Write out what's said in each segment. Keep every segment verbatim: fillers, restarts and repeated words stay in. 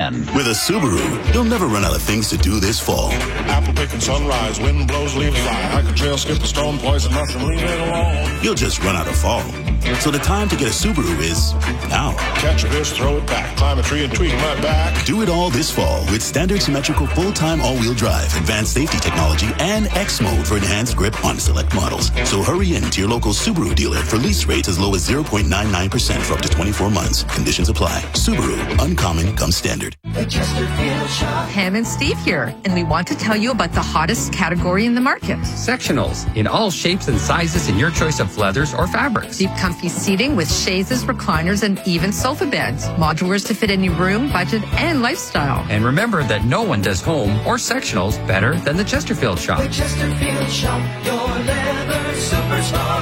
ten. With a Subaru, you'll never run out of things to do this fall. Apple picking sunrise, wind blows, leaves fly. I could trail, skip the stone, poison mushroom, leave it alone. You'll just run out of fall. So the time to get a Subaru is now. Catch a fish, throw it back, climb a tree and tweak my back. Do it all this fall with standard symmetrical full-time all-wheel drive, advanced safety technology, and X mode for enhanced grip on select models. So hurry in to your local Subaru dealer for lease rates as low as zero point nine nine percent for up to twenty-four months. Conditions apply. Subaru, uncommon comes standard. Pam and Steve here, and we want to tell you about the hottest category in the market. Sectionals in all shapes and sizes in your choice of leathers or fabrics. Deep comfy seating with chaises, recliners, and even sofa beds. Modulars to fit any room, budget, and lifestyle. And remember that no one does home or sectionals better than the Chesterfield Shop. The Chesterfield Shop, your leather superstar.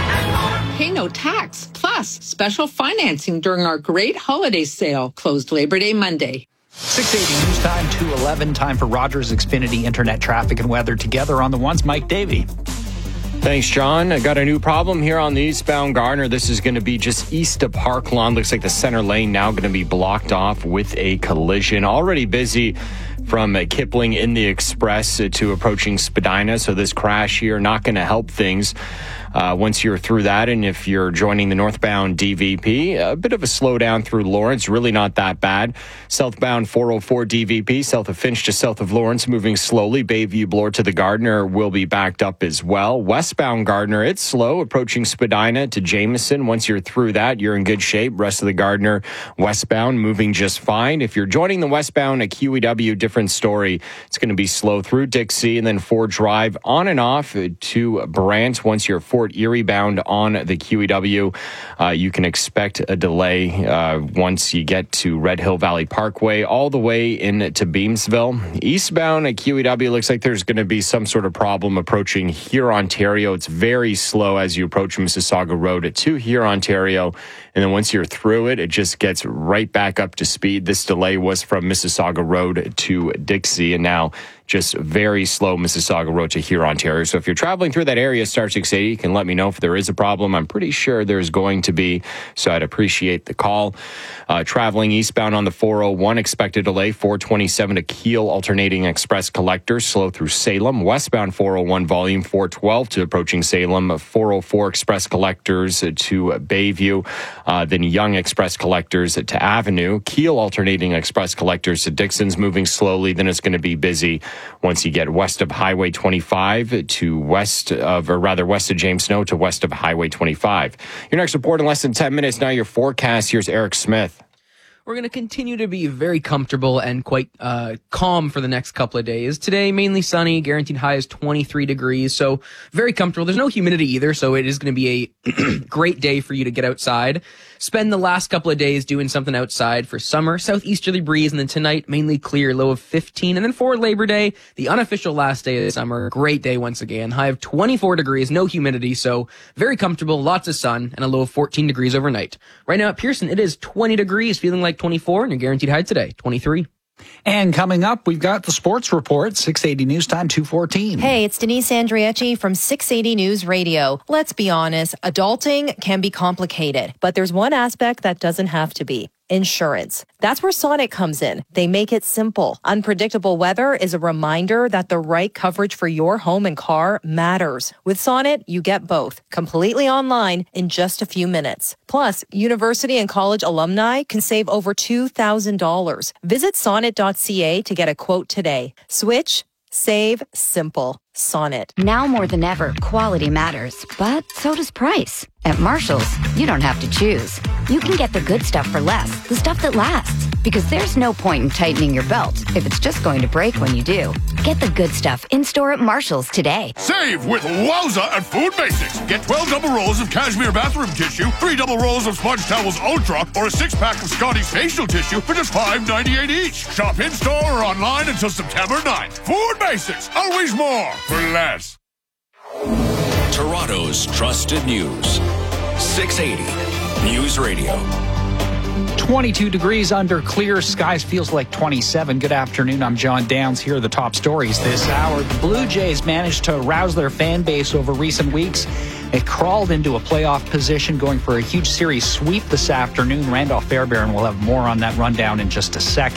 Pay no tax, plus special financing during our great holiday sale, closed Labor Day Monday. six eighty News Time, two eleven. Time for Rogers Xfinity Internet traffic and weather. Together on the ones, Mike Davey. Thanks, John. I got a new problem here on the eastbound Gardner. This is going to be just east of Park Lawn. Looks like the center lane now going to be blocked off with a collision. Already busy from Kipling in the Express to approaching Spadina. So this crash here not going to help things uh, once you're through that. And if you're joining the northbound D V P, a bit of a slowdown through Lawrence. Really not that bad. Southbound four oh four D V P, south of Finch to south of Lawrence, moving slowly. Bayview Bloor to the Gardner will be backed up as well. Westbound Gardner, it's slow, approaching Spadina to Jameson. Once you're through that, you're in good shape. Rest of the Gardner westbound moving just fine. If you're joining the westbound at Q E W, different story. It's going to be slow through Dixie and then Ford Drive on and off to Brant. Once you're Fort Erie bound on the Q E W, uh, you can expect a delay uh, once you get to Red Hill Valley Parkway all the way into Beamsville. Eastbound at Q E W, looks like there's going to be some sort of problem approaching here, Ontario. It's very slow as you approach Mississauga Road to here, Ontario. And then once you're through it, it just gets right back up to speed. This delay was from Mississauga Road to Dixie, and now just very slow Mississauga Road to here, Ontario. So if you're traveling through that area, Star six eighty, you can let me know if there is a problem. I'm pretty sure there's going to be, so I'd appreciate the call. Uh, traveling eastbound on the four oh one, expected delay, four twenty-seven to Kiel, alternating express collectors, slow through Salem. Westbound four oh one volume, four twelve to approaching Salem, four oh four express collectors to Bayview, uh, then Young express collectors to Avenue. Kiel, alternating express collectors to Dixon's, moving slowly. Then it's going to be busy once you get west of Highway twenty-five to west of, or rather west of James Snow to west of Highway twenty-five. Your next report in less than ten minutes. Now your forecast. Here's Eric Smith. We're going to continue to be very comfortable and quite uh, calm for the next couple of days. Today, mainly sunny, guaranteed high is twenty-three degrees, so very comfortable. There's no humidity either, so it is going to be a great day for you to get outside. Spend the last couple of days doing something outside for summer. Southeasterly breeze, and then tonight, mainly clear, low of fifteen. And then for Labor Day, the unofficial last day of the summer, great day once again. High of twenty-four degrees, no humidity, so very comfortable, lots of sun, and a low of fourteen degrees overnight. Right now at Pearson, it is twenty degrees, feeling like twenty-four, and your guaranteed high today, twenty-three. And coming up, we've got the sports report, six eighty News Time, two fourteen. Hey, it's Denise Andriecci from six eighty News Radio. Let's be honest, adulting can be complicated, but there's one aspect that doesn't have to be. Insurance. That's where Sonnet comes in. They make it simple. Unpredictable weather is a reminder that the right coverage for your home and car matters. With Sonnet, you get both, completely online in just a few minutes. Plus, university and college alumni can save over two thousand dollars. Visit sonnet dot c a to get a quote today. Switch, save, simple. Sonnet. Now more than ever, quality matters, but so does price. At Marshall's, you don't have to choose. You can get the good stuff for less, the stuff that lasts. Because there's no point in tightening your belt if it's just going to break when you do. Get the good stuff in-store at Marshall's today. Save with Wowza at Food Basics. Get twelve double rolls of cashmere bathroom tissue, three double rolls of Sponge Towels Ultra, or a six-pack of Scotty's facial tissue for just five ninety-eight each. Shop in-store or online until September ninth. Food Basics, always more for less. Toronto's trusted news. six eighty News Radio. twenty-two degrees under clear skies, feels like twenty-seven. Good afternoon, I'm John Downs. Here are the top stories this hour. The Blue Jays managed to rouse their fan base over recent weeks. It crawled into a playoff position, going for a huge series sweep this afternoon. Randolph Fairbairn will have more on that rundown in just a second.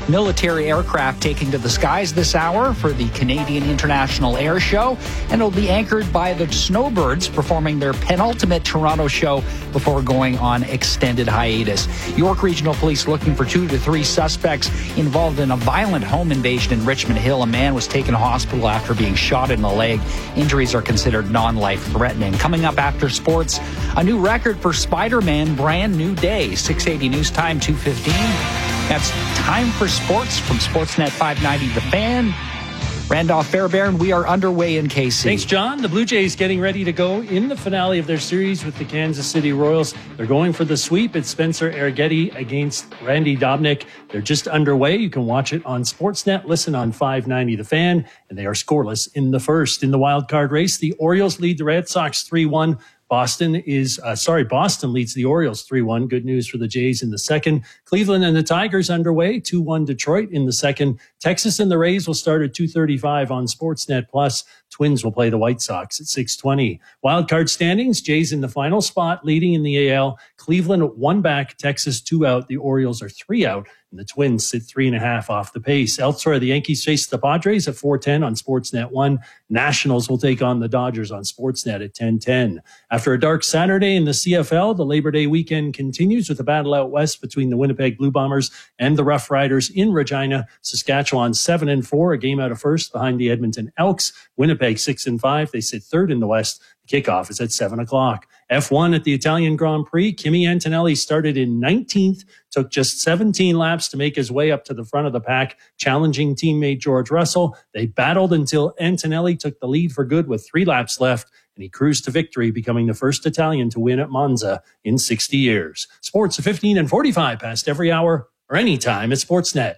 military aircraft taking to the skies this hour for the Canadian International Air Show, and it'll be anchored by the Snowbirds performing their penultimate Toronto show before going on extended hiatus. York Regional Police looking for two to three suspects involved in a violent home invasion in Richmond Hill. A man was taken to hospital after being shot in the leg. Injuries are considered non-life threatening. Coming up after sports, a new record for Spider-Man, Brand New Day. six eighty News Time, two fifteen. That's time for sports from Sportsnet five ninety The Fan. Randolph Fairbairn, we are underway in K C. Thanks, John. The Blue Jays getting ready to go in the finale of their series with the Kansas City Royals. They're going for the sweep. It's Spencer Arrighetti against Randy Dobnak. They're just underway. You can watch it on Sportsnet, listen on five ninety The Fan, and they are scoreless in the first. In the wild card race, the Orioles lead the Red Sox three one. Boston is, uh, sorry, Boston leads the Orioles three one. Good news for the Jays in the second. Cleveland and the Tigers underway, two one Detroit in the second. Texas and the Rays will start at two thirty-five on Sportsnet Plus. Twins will play the White Sox at six twenty. Wildcard standings, Jays in the final spot, leading in the A L. Cleveland one back, Texas two out. The Orioles are three out, and the Twins sit three and a half off the pace. Elsewhere, the Yankees face the Padres at four ten on Sportsnet one. Nationals will take on the Dodgers on Sportsnet at ten ten. After a dark Saturday in the C F L, the Labor Day weekend continues with a battle out west between the Winnipeg Blue Bombers and the Rough Riders in Regina. Saskatchewan seven and four, a game out of first behind the Edmonton Elks. Winnipeg six and five, they sit third in the West. The kickoff is at seven o'clock. F one at the Italian Grand Prix. Kimi Antonelli started in nineteenth, took just seventeen laps to make his way up to the front of the pack, challenging teammate George Russell. They battled until Antonelli took the lead for good with three laps left, and he cruised to victory, becoming the first Italian to win at Monza in sixty years. Sports at fifteen and forty-five past every hour or anytime at Sportsnet.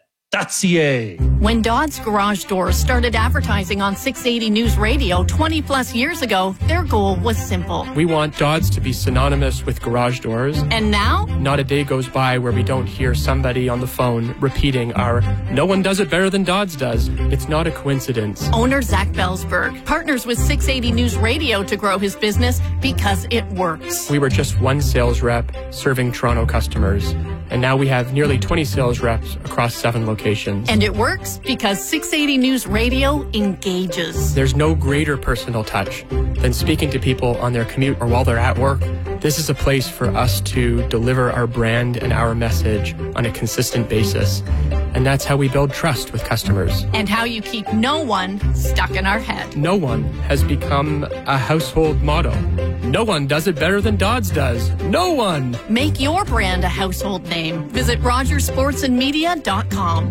When Dodd's Garage Doors started advertising on six eighty News Radio twenty plus years ago, their goal was simple. We want Dodd's to be synonymous with garage doors. And now? Not a day goes by where we don't hear somebody on the phone repeating our "no one does it better than Dodd's does." It's not a coincidence. Owner Zach Belsberg partners with six eighty News Radio to grow his business because it works. We were just one sales rep serving Toronto customers, and now we have nearly twenty sales reps across seven locations. And it works because six eighty News Radio engages. There's no greater personal touch than speaking to people on their commute or while they're at work. This is a place for us to deliver our brand and our message on a consistent basis. And that's how we build trust with customers. And how you keep no one stuck in our head. No one has become a household motto. No one does it better than Dodd's does. No one! Make your brand a household name. Visit rogers sports and media dot com.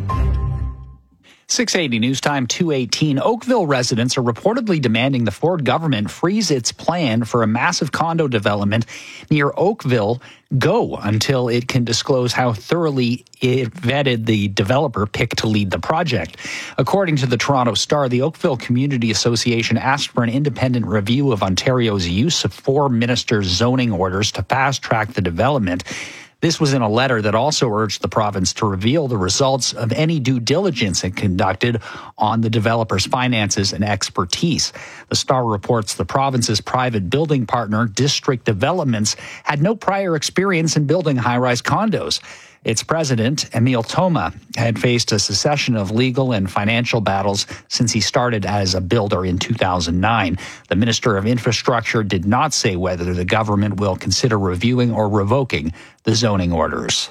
six eighty News Time, two eighteen. Oakville residents are reportedly demanding the Ford government freeze its plan for a massive condo development near Oakville Go until it can disclose how thoroughly it vetted the developer picked to lead the project. According to the Toronto Star, the Oakville Community Association asked for an independent review of Ontario's use of four ministers' zoning orders to fast-track the development. This was in a letter that also urged the province to reveal the results of any due diligence it conducted on the developer's finances and expertise. The Star reports the province's private building partner, District Developments, had no prior experience in building high-rise condos. Its president, Emile Thoma, had faced a succession of legal and financial battles since he started as a builder in two thousand nine. The Minister of Infrastructure did not say whether the government will consider reviewing or revoking the zoning orders.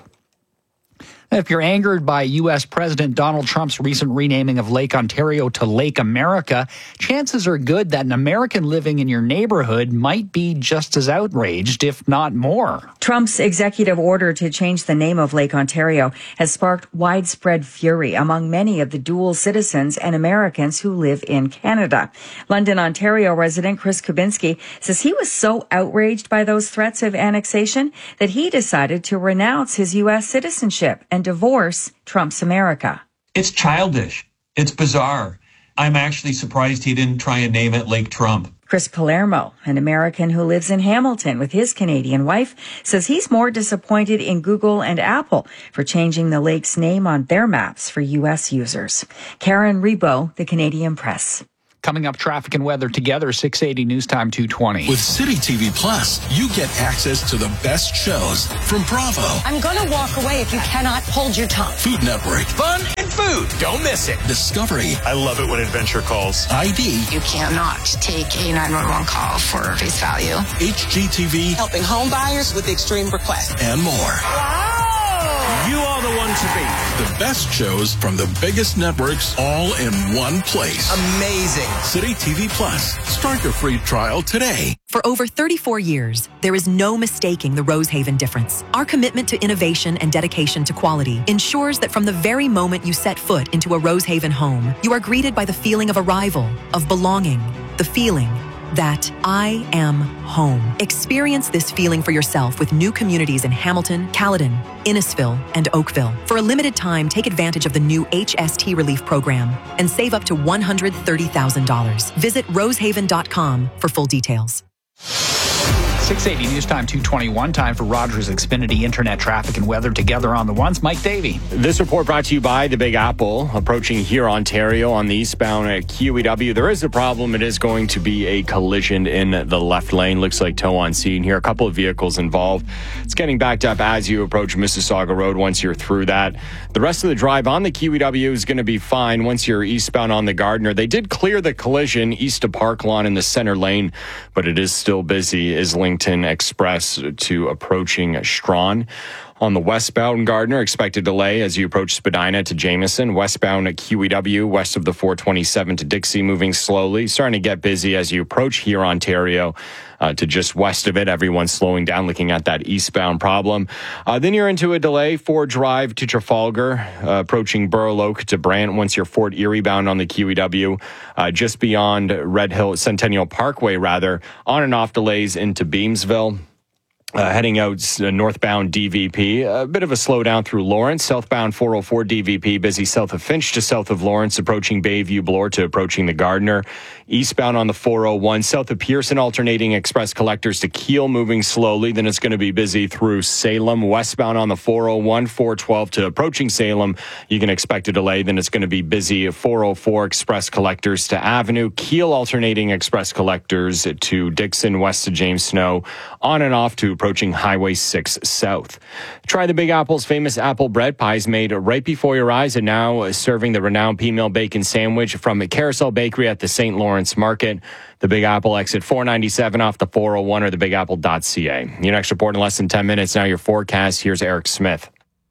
If you're angered by U S President Donald Trump's recent renaming of Lake Ontario to Lake America, chances are good that an American living in your neighborhood might be just as outraged, if not more. Trump's executive order to change the name of Lake Ontario has sparked widespread fury among many of the dual citizens and Americans who live in Canada. London, Ontario resident Chris Kubinski says he was so outraged by those threats of annexation that he decided to renounce his U S citizenship and divorce Trump's America. It's childish. It's bizarre. I'm actually surprised he didn't try and name it Lake Trump. Chris Palermo, an American who lives in Hamilton with his Canadian wife, says he's more disappointed in Google and Apple for changing the lake's name on their maps for U S users. Karen Rebo, The Canadian Press. Coming up, traffic and weather together, six eighty News Time two twenty. With City T V Plus, you get access to the best shows from Bravo. I'm going to walk away if you cannot hold your tongue. Food Network. Fun and food. Don't miss it. Discovery. I love it when adventure calls. I D. You cannot take a nine one one call for face value. H G T V. Helping home buyers with extreme requests. And more. Wow. You are the one to beat. The best shows from the biggest networks all in one place. Amazing. City T V Plus. Start your free trial today. For over thirty-four years, there is no mistaking the Rosehaven difference. Our commitment to innovation and dedication to quality ensures that from the very moment you set foot into a Rosehaven home, you are greeted by the feeling of arrival, of belonging, the feeling that I am home. Experience this feeling for yourself with new communities in Hamilton, Caledon, Innisfil, and Oakville. For a limited time, take advantage of the new H S T Relief Program and save up to one hundred thirty thousand dollars. Visit rosehaven dot com for full details. six eighty News Time, two twenty-one. Time for Rogers Xfinity Internet traffic and weather together on the ones. Mike Davey. This report brought to you by the Big Apple. Approaching here, Ontario, on the eastbound at Q E W. There is a problem. It is going to be a collision in the left lane. Looks like tow on scene here. A couple of vehicles involved. It's getting backed up as you approach Mississauga Road once you're through that. The rest of the drive on the Q E W is going to be fine once you're eastbound on the Gardiner. They did clear the collision east of Park Lawn in the center lane, but it is still busy. Islington Express to approaching Strawn. On the westbound Gardiner, expected delay as you approach Spadina to Jameson. Westbound at Q E W, west of the four twenty-seven to Dixie, moving slowly. Starting to get busy as you approach here, Ontario, uh, to just west of it. Everyone's slowing down, looking at that eastbound problem. Uh, then you're into a delay. Ford Drive to Trafalgar, uh, approaching Burloak to Brant. Once you're Fort Erie bound on the Q E W, uh, just beyond Red Hill, Centennial Parkway, rather. On and off delays into Beamsville. Uh, heading out uh, northbound D V P, a bit of a slowdown through Lawrence. Southbound four oh four D V P, busy south of Finch to south of Lawrence, approaching Bayview Bloor to approaching the Gardiner. Eastbound on the four oh one, south of Pearson, alternating express collectors to Kiel, moving slowly. Then it's going to be busy through Salem. Westbound on the four oh one, four twelve to approaching Salem, you can expect a delay. Then it's going to be busy four oh four express collectors to Avenue. Kiel, alternating express collectors to Dixon, west to James Snow. On and off to approaching Highway six South. Try the Big Apple's famous apple bread pies made right before your eyes, and now serving the renowned P-Mill Bacon Sandwich from Carousel Bakery at the Saint Lawrence Market. The Big Apple, exit four ninety-seven off the four oh one, or the big apple dot c a. Your next report in less than ten minutes. Now your forecast. Here's Eric Smith.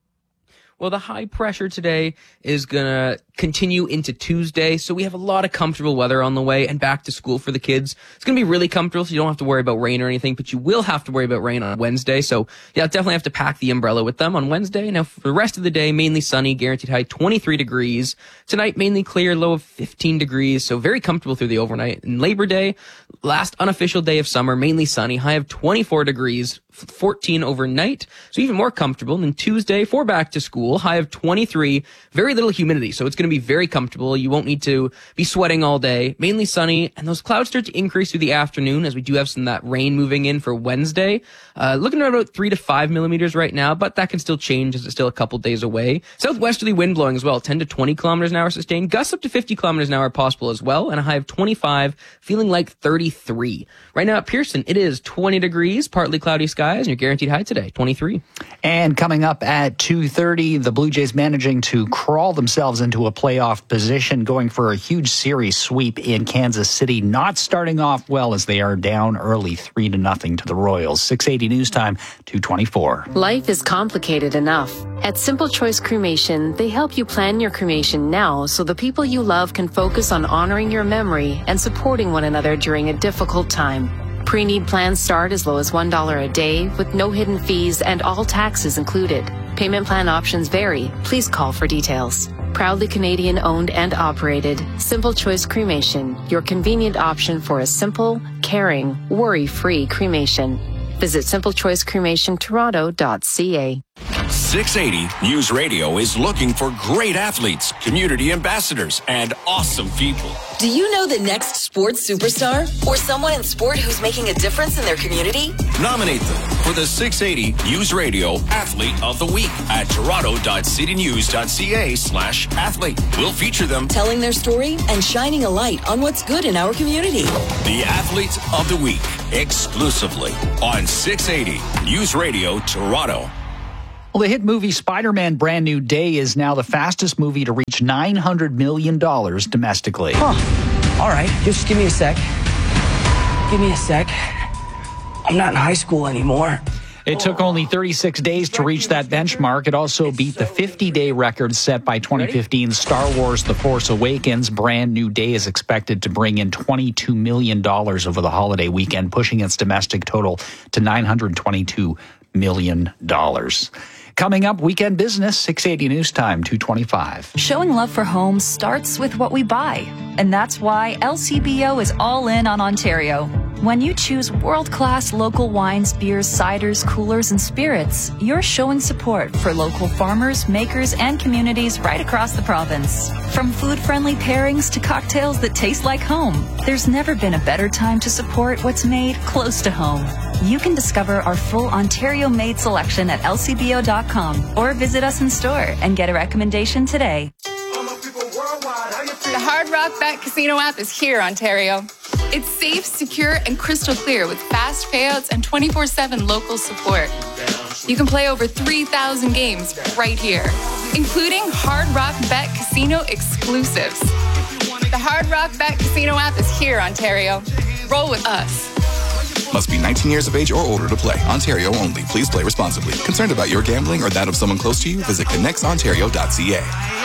Well, the high pressure today is going to continue into Tuesday, so we have a lot of comfortable weather on the way and back to school for the kids. It's going to be really comfortable, so you don't have to worry about rain or anything, but you will have to worry about rain on Wednesday. So, yeah, definitely have to pack the umbrella with them on Wednesday. Now, for the rest of the day, mainly sunny, guaranteed high twenty-three degrees. Tonight, mainly clear, low of fifteen degrees, so very comfortable through the overnight. And Labor Day, last unofficial day of summer, mainly sunny, high of twenty-four degrees, fourteen overnight, so even more comfortable. And then Tuesday, for back to school, high of twenty-three, very little humidity, so it's going to be very comfortable. You won't need to be sweating all day. Mainly sunny, and those clouds start to increase through the afternoon as we do have some of that rain moving in for Wednesday. Uh, looking at about three to five millimeters right now, but that can still change as it's still a couple days away. Southwesterly wind blowing as well, ten to twenty kilometers an hour sustained. Gusts up to fifty kilometers an hour possible as well, and a high of twenty-five, feeling like thirty-three. Right now at Pearson, it is twenty degrees, partly cloudy skies, and your guaranteed high today, twenty-three. And coming up at two thirty, the Blue Jays managing to crawl themselves into a playoff position, going for a huge series sweep in Kansas City, not starting off well as they are down early three to nothing to the Royals. six eighty News Time, two twenty-four. Life is complicated enough. At Simple Choice Cremation, they help you plan your cremation now so the people you love can focus on honoring your memory and supporting one another during a difficult time. Pre-need plans start as low as one dollar a day with no hidden fees and all taxes included. Payment plan options vary. Please call for details. Proudly Canadian owned and operated, Simple Choice Cremation, your convenient option for a simple, caring, worry-free cremation. Visit simple choice cremation toronto dot c a. six eighty News Radio is looking for great athletes, community ambassadors, and awesome people. Do you know the next sports superstar? Or someone in sport who's making a difference in their community? Nominate them for the six eighty News Radio Athlete of the Week at toronto dot city news dot c a slash athlete. We'll feature them telling their story and shining a light on what's good in our community. The Athlete of the Week, exclusively on six eighty News Radio Toronto. Well, the hit movie Spider-Man Brand New Day is now the fastest movie to reach nine hundred million dollars domestically. Huh. All right, just give me a sec. Give me a sec. I'm not in high school anymore. It took only thirty-six days to reach that benchmark. It also beat the fifty-day record set by twenty fifteen's Star Wars The Force Awakens. Brand New Day is expected to bring in twenty-two million dollars over the holiday weekend, pushing its domestic total to nine hundred twenty-two million dollars. Coming up, Weekend Business, six eighty News Time, two twenty-five. Showing love for home starts with what we buy. And that's why L C B O is all in on Ontario. When you choose world-class local wines, beers, ciders, coolers, and spirits, you're showing support for local farmers, makers, and communities right across the province. From food-friendly pairings to cocktails that taste like home, there's never been a better time to support what's made close to home. You can discover our full Ontario-made selection at L C B O dot com or visit us in store and get a recommendation today. The Hard Rock Bet Casino app is here, Ontario. It's safe, secure, and crystal clear with fast payouts and twenty-four seven local support. You can play over three thousand games right here, including Hard Rock Bet Casino exclusives. The Hard Rock Bet Casino app is here, Ontario. Roll with us. Must be nineteen years of age or older to play. Ontario only. Please play responsibly. Concerned about your gambling or that of someone close to you? Visit connects ontario dot c a.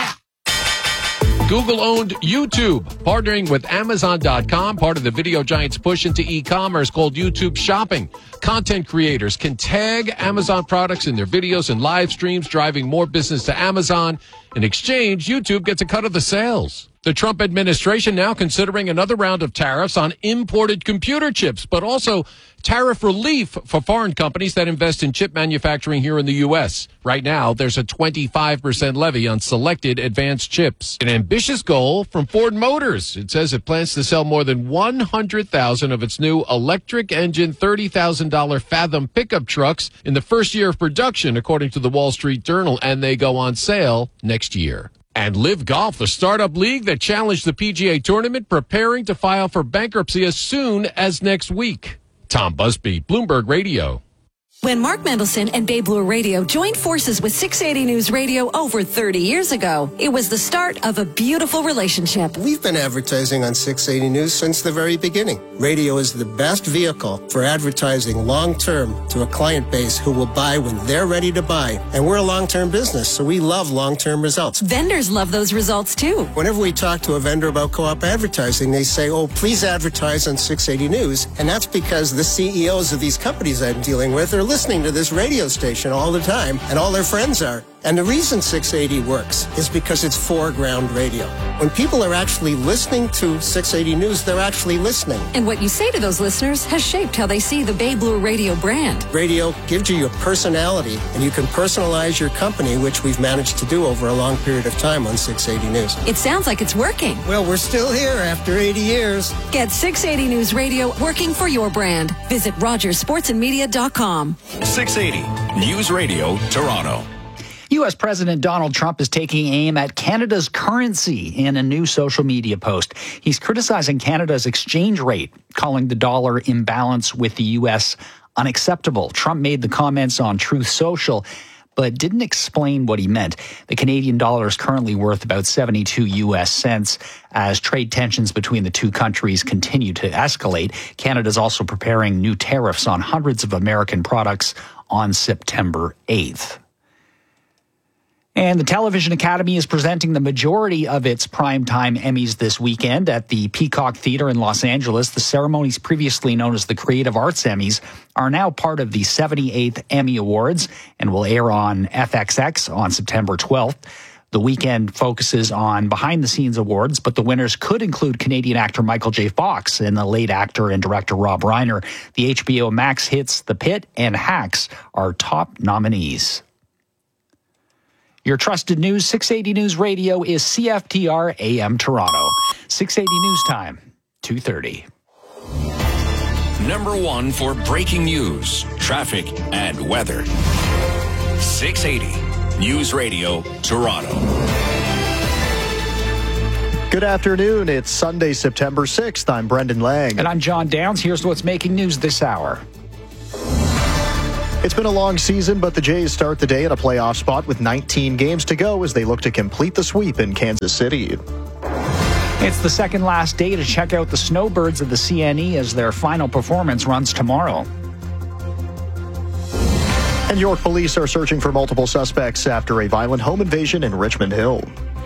Google-owned YouTube, partnering with Amazon dot com, part of the video giant's push into e-commerce called YouTube Shopping. Content creators can tag Amazon products in their videos and live streams, driving more business to Amazon. In exchange, YouTube gets a cut of the sales. The Trump administration now considering another round of tariffs on imported computer chips, but also tariff relief for foreign companies that invest in chip manufacturing here in the U S. Right now, there's a twenty-five percent levy on selected advanced chips. An ambitious goal from Ford Motors. It says it plans to sell more than one hundred thousand of its new electric engine thirty thousand dollars Fathom pickup trucks in the first year of production, according to the Wall Street Journal, and they go on sale next year. And Live Golf, the startup league that challenged the P G A tournament, preparing to file for bankruptcy as soon as next week. Tom Busby, Bloomberg Radio. When Mark Mendelson and Bay Blue Radio joined forces with six eighty News Radio over thirty years ago, it was the start of a beautiful relationship. We've been advertising on six eighty News since the very beginning. Radio is the best vehicle for advertising long-term to a client base who will buy when they're ready to buy. And we're a long-term business, so we love long-term results. Vendors love those results, too. Whenever we talk to a vendor about co-op advertising, they say, oh, please advertise on six eighty News. And that's because the C E Os of these companies I'm dealing with are listening to this radio station all the time, and all their friends are. And the reason six eighty works is because it's foreground radio. When people are actually listening to six eighty News, they're actually listening. And what you say to those listeners has shaped how they see the Bay Blue Radio brand. Radio gives you your personality, and you can personalize your company, which we've managed to do over a long period of time on six eighty News. It sounds like it's working. Well, we're still here after eighty years. Get six eighty News Radio working for your brand. Visit rogers sports and media dot com. six eighty News Radio, Toronto. U S President Donald Trump is taking aim at Canada's currency in a new social media post. He's criticizing Canada's exchange rate, calling the dollar imbalance with the U S unacceptable. Trump made the comments on Truth Social, but didn't explain what he meant. The Canadian dollar is currently worth about seventy-two U S cents as trade tensions between the two countries continue to escalate. Canada's also preparing new tariffs on hundreds of American products on September eighth. And the Television Academy is presenting the majority of its primetime Emmys this weekend at the Peacock Theater in Los Angeles. The ceremonies, previously known as the Creative Arts Emmys, are now part of the seventy-eighth Emmy Awards and will air on F X X on September twelfth. The weekend focuses on behind-the-scenes awards, but the winners could include Canadian actor Michael J. Fox and the late actor and director Rob Reiner. The H B O Max hits The Pit and Hacks are top nominees. Your trusted news, six eighty News Radio, is C F T R A M Toronto. six eighty News Time, two thirty. Number one for breaking news, traffic, and weather. six eighty News Radio, Toronto. Good afternoon. It's Sunday, September sixth. I'm Brendan Lang. And I'm John Downs. Here's what's making news this hour. It's been a long season, but the Jays start the day in a playoff spot with nineteen games to go as they look to complete the sweep in Kansas City. It's the second last day to check out the Snowbirds of the C N E as their final performance runs tomorrow. And York police are searching for multiple suspects after a violent home invasion in Richmond Hill.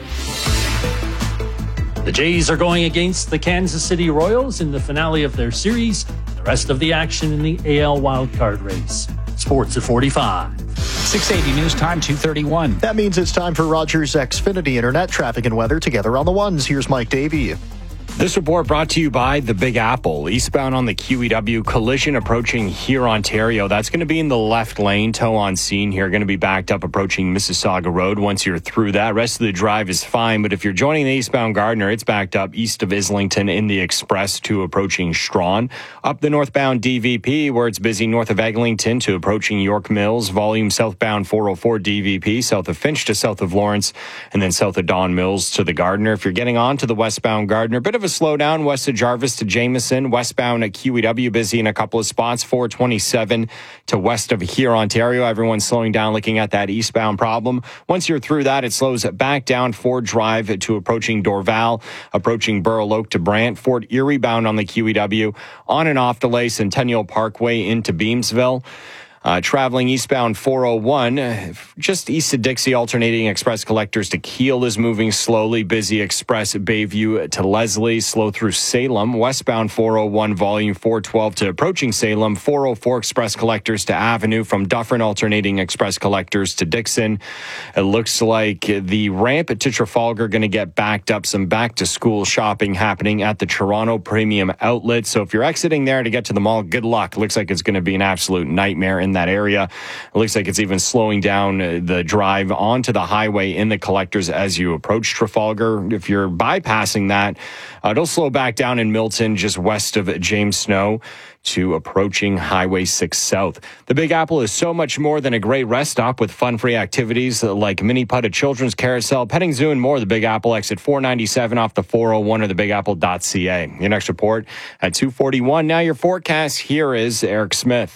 The Jays are going against the Kansas City Royals in the finale of their series. The rest of the action in the A L wildcard race. Sports at forty-five. six eighty News Time, two thirty-one. That means it's time for Rogers Xfinity Internet traffic and weather together on the ones. Here's Mike Davey. This report brought to you by the Big Apple. Eastbound on the Q E W, collision approaching here, Ontario. That's going to be in the left lane. Tow on scene here. Going to be backed up approaching Mississauga Road once you're through that. Rest of the drive is fine, but if you're joining the eastbound Gardiner, it's backed up east of Islington in the Express to approaching Strawn. Up the northbound D V P where it's busy north of Eglinton to approaching York Mills. Volume southbound four oh four D V P, south of Finch to south of Lawrence, and then south of Don Mills to the Gardiner. If you're getting on to the westbound Gardiner, bit of a slowdown west of Jarvis to Jameson. Westbound at Q E W busy in a couple of spots. four twenty-seven to west of here, Ontario. Everyone's slowing down looking at that eastbound problem. Once you're through that, it slows back down Ford Drive to approaching Dorval, approaching Burl Oak to Brant. Fort Erie bound on the Q E W. On and off delay Centennial Parkway into Beamsville. Uh, traveling eastbound four oh one, just east of Dixie, alternating express collectors to Kiel is moving slowly. Busy express Bayview to Leslie, slow through Salem. Westbound four oh one, volume four twelve to approaching Salem. four oh four express collectors to Avenue from Dufferin, alternating express collectors to Dixon. It looks like the ramp to Trafalgar going to get backed up. Some back to school shopping happening at the Toronto Premium Outlet. So if you're exiting there to get to the mall, good luck. It looks like it's going to be an absolute nightmare in that area. It looks like it's even slowing down the drive onto the highway in the collectors as you approach Trafalgar. If you're bypassing that, uh, it'll slow back down in Milton just west of James Snow to approaching Highway six South. The Big Apple is so much more than a great rest stop with fun-free activities like mini putt, a children's carousel, petting zoo, and more. The Big Apple exit four ninety-seven off the four oh one or the big apple dot c a. Your next report at two forty-one. Now your forecast. Here is Eric Smith.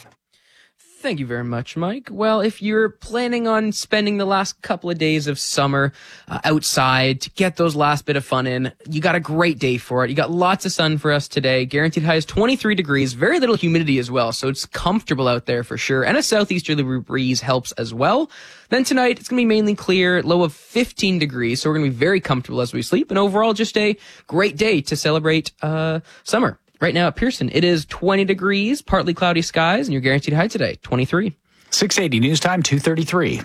Thank you very much, Mike. Well, if you're planning on spending the last couple of days of summer uh, outside to get those last bit of fun in, you got a great day for it. You got lots of sun for us today. Guaranteed high is twenty-three degrees, very little humidity as well, so it's comfortable out there for sure. And a southeasterly breeze helps as well. Then tonight, it's going to be mainly clear, low of fifteen degrees, so we're going to be very comfortable as we sleep. And overall, just a great day to celebrate uh summer. Right now at Pearson, it is twenty degrees, partly cloudy skies, and your guaranteed high today, twenty-three. six eighty News Time, two thirty-three.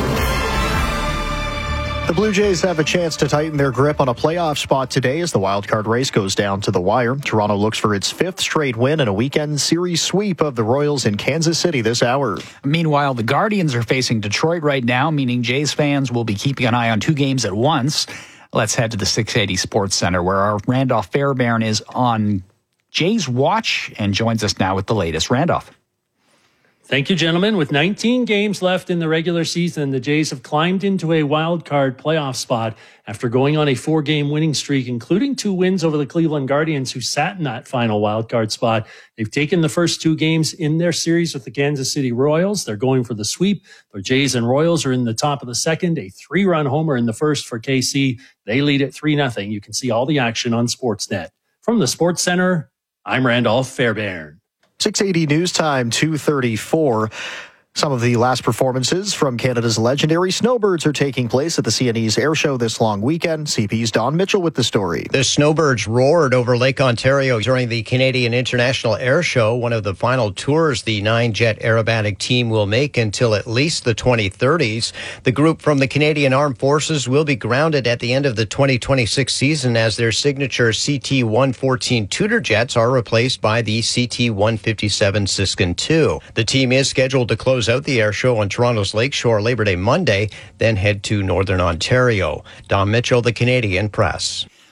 The Blue Jays have a chance to tighten their grip on a playoff spot today as the wildcard race goes down to the wire. Toronto looks for its fifth straight win and a weekend series sweep of the Royals in Kansas City this hour. Meanwhile, the Guardians are facing Detroit right now, meaning Jays fans will be keeping an eye on two games at once. Let's head to the six eighty Sports Center where our Randolph Fairbairn is on Jays watch and joins us now with the latest. Randolph. Thank you, gentlemen. With nineteen games left in the regular season, the Jays have climbed into a wild card playoff spot after going on a four-game winning streak, including two wins over the Cleveland Guardians, who sat in that final wild card spot. They've taken the first two games in their series with the Kansas City Royals. They're going for the sweep. The Jays and Royals are in the top of the second. A three-run homer in the first for K C. They lead at three nothing. You can see all the action on Sportsnet. From the Sports Center, I'm Randolph Fairbairn. six eighty News Time, two thirty-four. Some of the last performances from Canada's legendary Snowbirds are taking place at the C N E's Air Show this long weekend. C P's Don Mitchell with the story. The Snowbirds roared over Lake Ontario during the Canadian International Air Show, one of the final tours the nine-jet aerobatic team will make until at least the twenty thirties. The group from the Canadian Armed Forces will be grounded at the end of the twenty twenty-six season as their signature C T one fourteen Tudor jets are replaced by the C T one fifty-seven Siskin two. The team is scheduled to close out the air show on Toronto's Lakeshore Labor Day Monday, then head to Northern Ontario. Don Mitchell, the Canadian Press.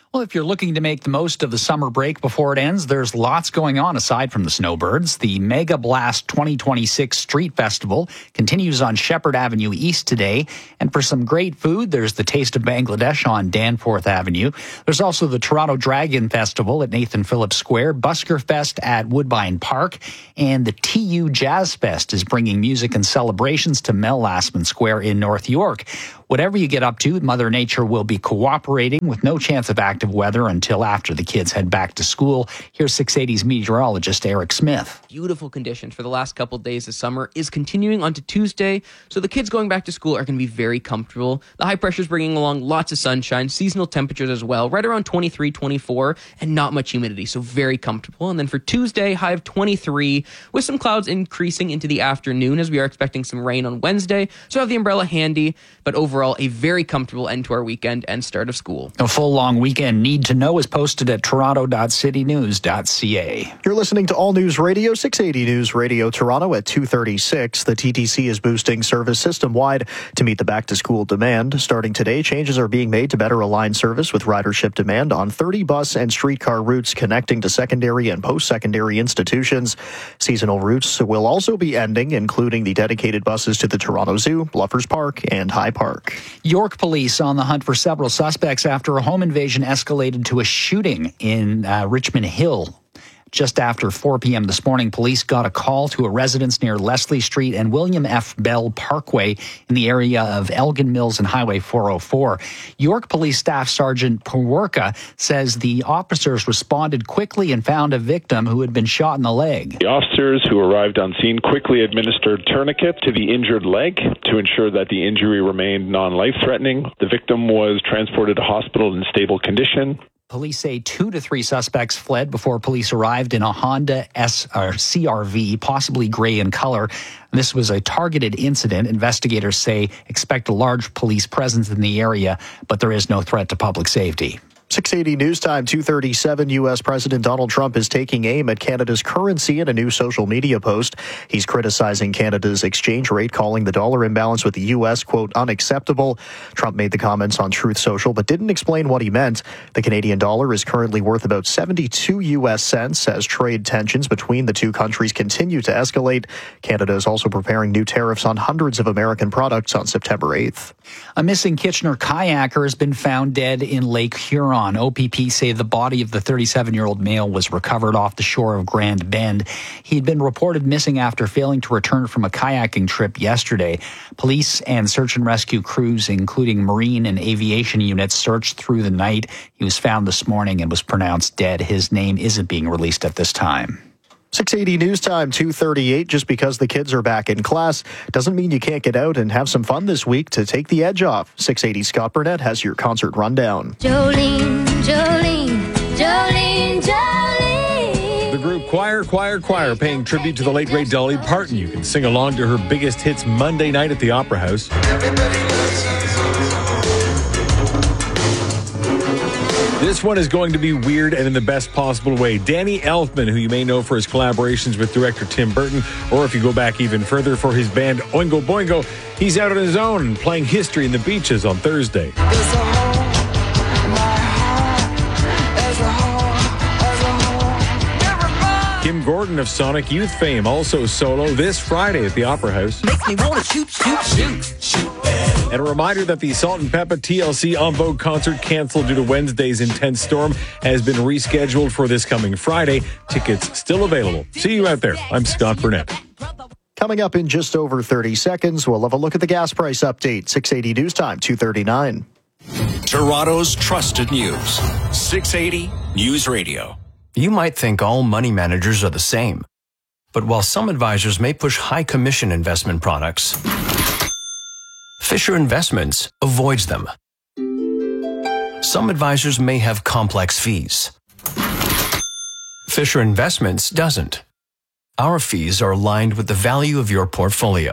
Well, if you're looking to make the most of the summer break before it ends, there's lots going on aside from the snowbirds. The Mega Blast twenty twenty-six Street Festival continues on Shepherd Avenue East today. And for some great food, there's the Taste of Bangladesh on Danforth Avenue. There's also the Toronto Dragon Festival at Nathan Phillips Square, Busker Fest at Woodbine Park, and the T U Jazz Fest is bringing music and celebrations to Mel Lastman Square in North York. Whatever you get up to, Mother Nature will be cooperating with no chance of active weather until after the kids head back to school. Here's six eighty's meteorologist Eric Smith. Beautiful conditions for the last couple of days of summer is continuing onto Tuesday, so the kids going back to school are going to be very comfortable. The high pressure is bringing along lots of sunshine, seasonal temperatures as well, right around twenty-three, twenty-four, and not much humidity, so very comfortable. And then for Tuesday, high of twenty-three, with some clouds increasing into the afternoon as we are expecting some rain on Wednesday, so have the umbrella handy, but overall a very comfortable end to our weekend and start of school. A full long weekend need to know is posted at toronto dot city news dot c a. You're listening to All News Radio, six eighty News Radio Toronto at two thirty-six. The T T C is boosting service system-wide to meet the back-to-school demand. Starting today, changes are being made to better align service with ridership demand on thirty bus and streetcar routes connecting to secondary and post-secondary institutions. Seasonal routes will also be ending, including the dedicated buses to the Toronto Zoo, Bluffers Park, and High Park. York police on the hunt for several suspects after a home invasion escalated to a shooting in uh, Richmond Hill. Just after four p.m. this morning, police got a call to a residence near Leslie Street and William F. Bell Parkway in the area of Elgin Mills and Highway four oh four. York Police Staff Sergeant Pawerka says the officers responded quickly and found a victim who had been shot in the leg. The officers who arrived on scene quickly administered tourniquet to the injured leg to ensure that the injury remained non-life-threatening. The victim was transported to hospital in stable condition. Police say two to three suspects fled before police arrived in a Honda S or C R V, possibly gray in color. This was a targeted incident. Investigators say expect a large police presence in the area, but there is no threat to public safety. six eighty News Time, two thirty-seven. U S. President Donald Trump is taking aim at Canada's currency in a new social media post. He's criticizing Canada's exchange rate, calling the dollar imbalance with the U S, quote, unacceptable. Trump made the comments on Truth Social, but didn't explain what he meant. The Canadian dollar is currently worth about seventy-two U S cents as trade tensions between the two countries continue to escalate. Canada is also preparing new tariffs on hundreds of American products on September eighth. A missing Kitchener kayaker has been found dead in Lake Huron. O P P say the body of the thirty-seven-year-old male was recovered off the shore of Grand Bend. He'd been reported missing after failing to return from a kayaking trip yesterday. Police and search and rescue crews, including marine and aviation units, searched through the night. He was found this morning and was pronounced dead. His name isn't being released at this time. six eighty News Time, two thirty-eight. Just because the kids are back in class doesn't mean you can't get out and have some fun this week to take the edge off. six eighty Scott Burnett has your concert rundown. Jolene, Jolene, Jolene, Jolene. The group Choir, Choir, Choir paying tribute to the late great Dolly Parton. You can sing along to her biggest hits Monday night at the Opera House. This one is going to be weird and in the best possible way. Danny Elfman, who you may know for his collaborations with director Tim Burton, or if you go back even further for his band Oingo Boingo, he's out on his own and playing History in the Beaches on Thursday. Kim Gordon of Sonic Youth fame, also solo this Friday at the Opera House. Makes me want to shoot, shoot, shoot, shoot. And a reminder that the Salt and Peppa T L C En Vogue concert canceled due to Wednesday's intense storm has been rescheduled for this coming Friday. Tickets still available. See you out there. I'm Scott Burnett. Coming up in just over thirty seconds, we'll have a look at the gas price update. six eighty News Time, two thirty-nine. Toronto's trusted news. six eighty News Radio. You might think all money managers are the same. But while some advisors may push high commission investment products, Fisher Investments avoids them. Some advisors may have complex fees. Fisher Investments doesn't. Our fees are aligned with the value of your portfolio.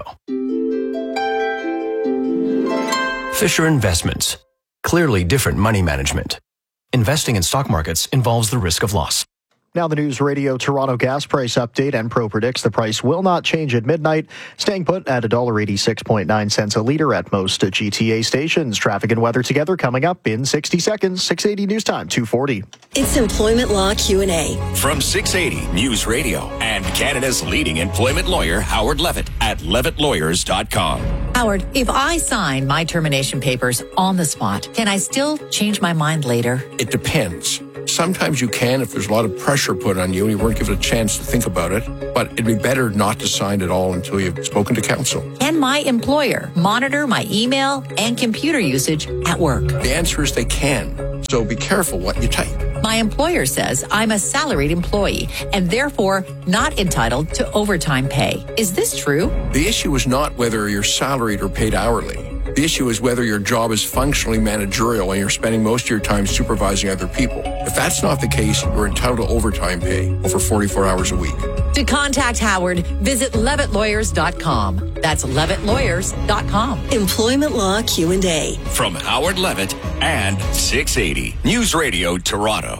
Fisher Investments. Clearly different money management. Investing in stock markets involves the risk of loss. Now the News Radio Toronto gas price update. Enpro predicts the price will not change at midnight, staying put at one dollar eighty-six point nine cents a litre at most G T A stations. Traffic and weather together coming up in sixty seconds. six eighty News Time, two forty. It's Employment Law Q and A. From six eighty News Radio and Canada's leading employment lawyer, Howard Levitt, at levitt lawyers dot com. Howard, if I sign my termination papers on the spot, can I still change my mind later? It depends. Sometimes you can if there's a lot of pressure put on you and you weren't given a chance to think about it, but it'd be better not to sign at all until you've spoken to counsel. Can my employer monitor my email and computer usage at work? The answer is they can, so be careful what you type. My employer says I'm a salaried employee and therefore not entitled to overtime pay. Is this true? The issue is not whether you're salaried or paid hourly. The issue is whether your job is functionally managerial and you're spending most of your time supervising other people. If that's not the case, you're entitled to overtime pay over forty-four hours a week. To contact Howard, visit levitt lawyers dot com. That's levitt lawyers dot com. Employment Law Q and A. From Howard Levitt and six eighty News Radio Toronto.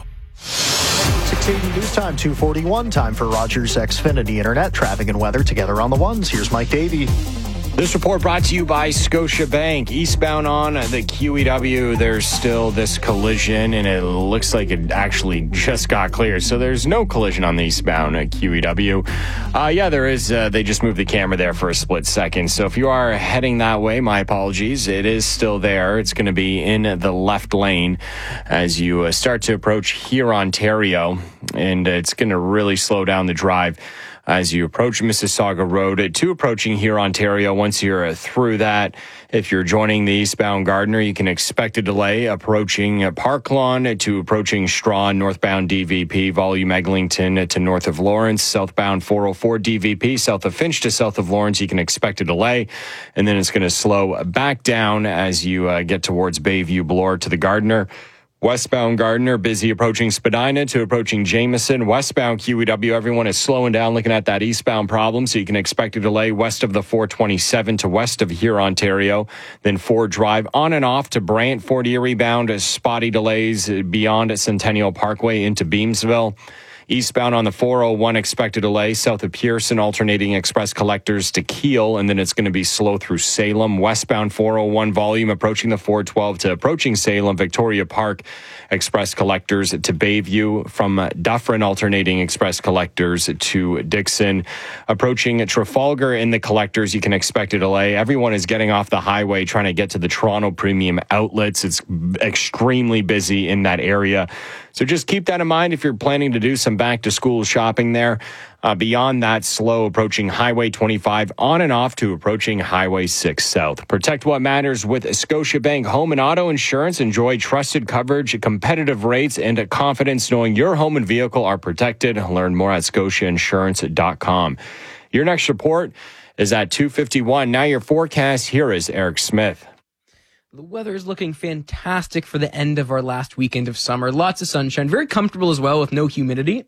six eighty News Time, two forty-one. Time for Rogers Xfinity Internet. Traffic and weather together on the ones. Here's Mike Davey. This report brought to you by Scotiabank. Eastbound on the Q E W, there's still this collision, and it looks like it actually just got cleared. So there's no collision on the eastbound at Q E W. Uh, yeah, there is. Uh, they just moved the camera there for a split second. So if you are heading that way, my apologies. It is still there. It's going to be in the left lane as you uh, start to approach here, Ontario, and it's going to really slow down the drive as you approach Mississauga Road to approaching here, Ontario. Once you're through that, if you're joining the eastbound Gardiner, you can expect a delay approaching Park Lawn to approaching Strawn, northbound D V P, volume Eglinton to north of Lawrence, southbound four oh four D V P, south of Finch to south of Lawrence, you can expect a delay. And then it's going to slow back down as you uh, get towards Bayview Bloor to the Gardiner. Westbound Gardiner, busy approaching Spadina to approaching Jameson. Westbound Q E W, everyone is slowing down looking at that eastbound problem, so you can expect a delay west of the four twenty-seven to west of here, Ontario. Then Ford Drive on and off to Brant. Fort Erie bound, spotty delays beyond Centennial Parkway into Beamsville. Eastbound on the four oh one, expected delay south of Pearson, alternating express collectors to Keele, and then it's going to be slow through Salem. Westbound four oh one volume approaching the four twelve to approaching Salem, Victoria Park, express collectors to Bayview. From Dufferin, alternating express collectors to Dixon. Approaching Trafalgar in the collectors, you can expect a delay. Everyone is getting off the highway trying to get to the Toronto Premium Outlets. It's extremely busy in that area. So just keep that in mind if you're planning to do some back-to-school shopping there. Uh, beyond that, slow approaching Highway twenty-five on and off to approaching Highway six South. Protect what matters with Scotiabank Home and Auto Insurance. Enjoy trusted coverage, competitive rates, and confidence knowing your home and vehicle are protected. Learn more at scotia insurance dot com. Your next report is at two fifty-one. Now your forecast. Here is Eric Smith. The weather is looking fantastic for the end of our last weekend of summer. Lots of sunshine. Very comfortable as well with no humidity.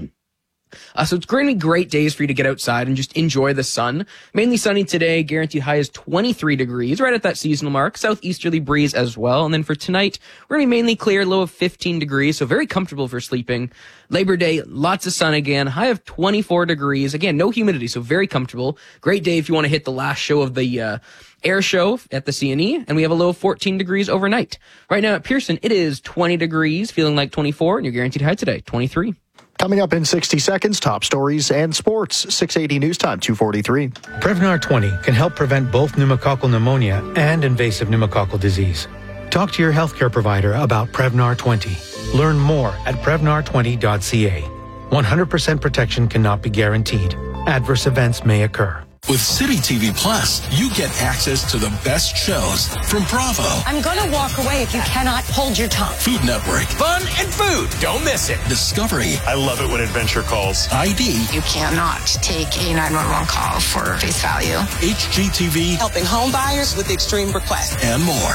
Uh, so it's going to be great days for you to get outside and just enjoy the sun. Mainly sunny today. Guaranteed high is twenty-three degrees, right at that seasonal mark. Southeasterly breeze as well. And then for tonight, we're going to be mainly clear, low of fifteen degrees. So very comfortable for sleeping. Labor Day, lots of sun again. High of twenty-four degrees. Again, no humidity, so very comfortable. Great day if you want to hit the last show of the uh, air show at the C N E. And we have a low of fourteen degrees overnight. Right now at Pearson, it is twenty degrees, feeling like twenty-four. And your guaranteed high today, twenty-three. Coming up in sixty seconds, top stories and sports. six eighty News Time, two forty-three. Prevnar twenty can help prevent both pneumococcal pneumonia and invasive pneumococcal disease. Talk to your healthcare provider about Prevnar twenty. Learn more at prevnar twenty dot c a. one hundred percent protection cannot be guaranteed. Adverse events may occur. With City T V Plus, you get access to the best shows from Bravo, I'm going to walk away if you cannot hold your tongue. Food Network, Fun and food. Don't miss it. Discovery, I love it when adventure calls. I D, You cannot take a nine one one call for face value. H G T V, Helping home buyers with extreme requests. and more.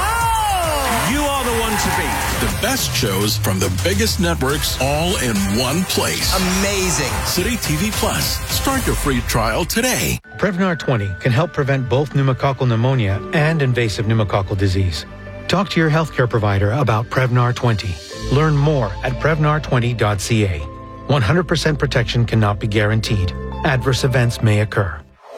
You are the one to beat. The best shows from the biggest networks all in one place. Amazing. City T V Plus. Start your free trial today. Prevnar twenty can help prevent both pneumococcal pneumonia and invasive pneumococcal disease. Talk to your healthcare provider about Prevnar twenty. Learn more at prevnar twenty dot c a. one hundred percent protection cannot be guaranteed. Adverse events may occur.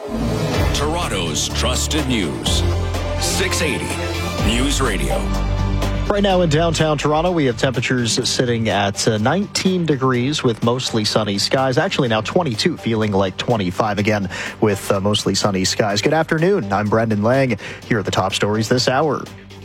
Toronto's trusted news. six eighty News Radio. Right now in downtown Toronto, we have temperatures sitting at uh, nineteen degrees with mostly sunny skies. Actually now twenty-two, feeling like twenty-five again with uh, mostly sunny skies. Good afternoon. I'm Brendan Lang. Here are the top stories this hour.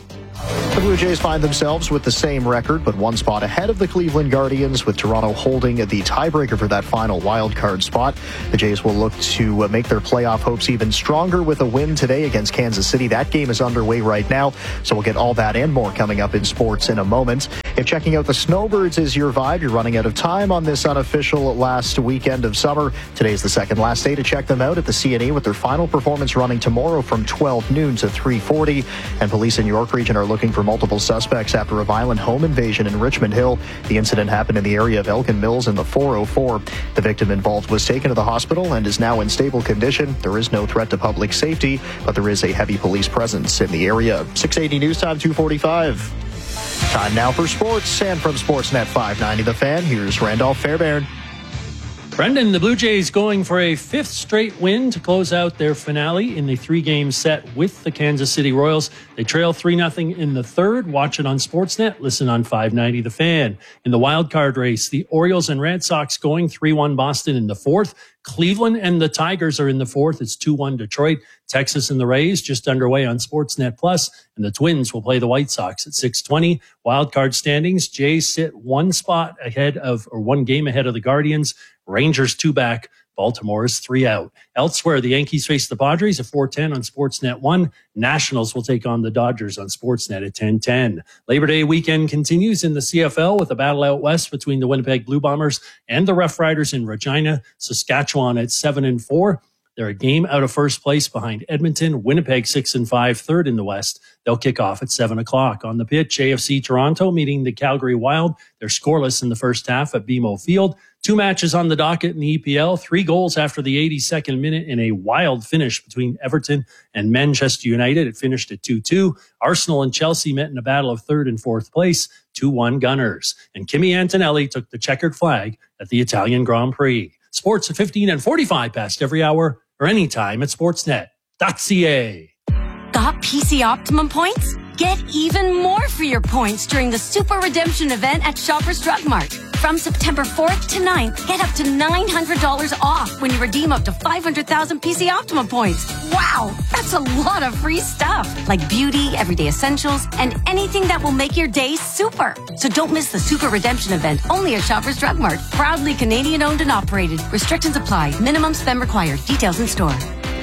The Blue Jays find themselves with the same record, but one spot ahead of the Cleveland Guardians, with Toronto holding the tiebreaker for that final wild card spot. The Jays will look to make their playoff hopes even stronger with a win today against Kansas City. That game is underway right now, so we'll get all that and more coming up in sports in a moment. If checking out the Snowbirds is your vibe, you're running out of time on this unofficial last weekend of summer. Today's the second last day to check them out at the C N E, with their final performance running tomorrow from twelve noon to three forty. And police in York Region are looking for multiple suspects after a violent home invasion in Richmond Hill. The incident happened in the area of Elkin Mills in the four oh four. The victim involved was taken to the hospital and is now in stable condition. There is no threat to public safety, but there is a heavy police presence in the area. six eighty News Time, two forty-five. Time now for sports, and from Sportsnet five ninety The Fan, here's Randolph Fairbairn. Brendan, the Blue Jays going for a fifth straight win to close out their finale in the three-game set with the Kansas City Royals. They trail three nothing in the third. Watch it on Sportsnet. Listen on five ninety The Fan. In the wild card race, the Orioles and Red Sox going three one Boston in the fourth. Cleveland and the Tigers are in the fourth. It's two one Detroit. Texas and the Rays just underway on Sportsnet Plus, and the Twins will play the White Sox at six twenty. Wild card standings, Jays sit one spot ahead of, or one game ahead of the Guardians. Rangers two back. Baltimore is three out. Elsewhere, the Yankees face the Padres at four ten on Sportsnet one. Nationals will take on the Dodgers on Sportsnet at ten ten. Labor Day weekend continues in the C F L with a battle out west between the Winnipeg Blue Bombers and the Rough Riders in Regina. Saskatchewan at seven and four. They're a game out of first place behind Edmonton. Winnipeg six and five, third in the West. They'll kick off at seven o'clock. On the pitch, A F C Toronto meeting the Calgary Wild. They're scoreless in the first half at B M O Field. Two matches on the docket in the E P L. Three goals after the eighty-second minute in a wild finish between Everton and Manchester United. It finished at two two. Arsenal and Chelsea met in a battle of third and fourth place. two one Gunners. And Kimi Antonelli took the checkered flag at the Italian Grand Prix. Sports at fifteen and forty-five past every hour or anytime at sportsnet dot c a. Got P C Optimum points? Get even more for your points during the Super Redemption event at Shoppers Drug Mart. From September fourth to ninth, get up to nine hundred dollars off when you redeem up to five hundred thousand P C Optimum points. Wow, that's a lot of free stuff, like beauty, everyday essentials, and anything that will make your day super. So don't miss the Super Redemption event, only at Shoppers Drug Mart. Proudly Canadian owned and operated. Restrictions apply. Minimum spend required. Details in store.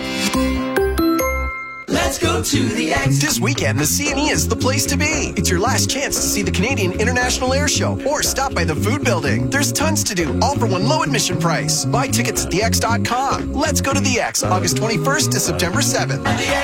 Let's go to the X. This weekend, the C N E is the place to be. It's your last chance to see the Canadian International Air Show or stop by the food building. There's tons to do, all for one low admission price. Buy tickets at the x dot com. Let's go to the X, August twenty-first to September seventh.